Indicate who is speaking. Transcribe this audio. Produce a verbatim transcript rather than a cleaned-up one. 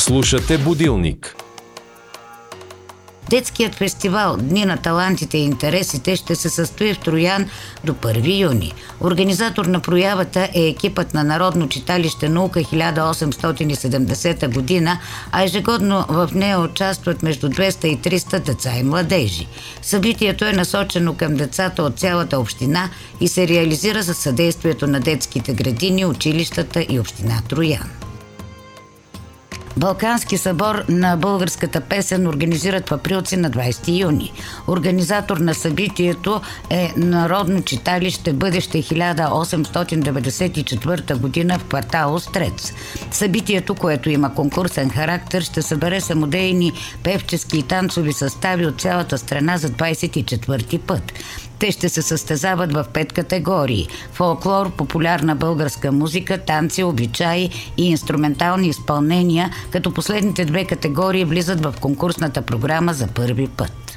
Speaker 1: Слушате Будилник.
Speaker 2: Детският фестивал Дни на талантите и интересите ще се състои в Троян до първи юни. Организатор на проявата е екипът на Народно читалище Наука хиляда осемстотин и седемдесета година, а ежегодно в нея участват между двеста и триста деца и младежи. Събитието е насочено към децата от цялата община и се реализира със съдействието на детските градини, училищата и община Троян. Балкански събор на българската песен организират в Априлци на двайсети юни. Организатор на събитието е Народно читалище Бъдеще хиляда осемстотин деветдесет и четвърта година в квартал Острец. Събитието, което има конкурсен характер, ще събере самодейни певчески и танцови състави от цялата страна за двайсет и четвърти път. Те ще се състезават в пет категории – фолклор, популярна българска музика, танци, обичаи и инструментални изпълнения, като последните две категории влизат в конкурсната програма за първи път.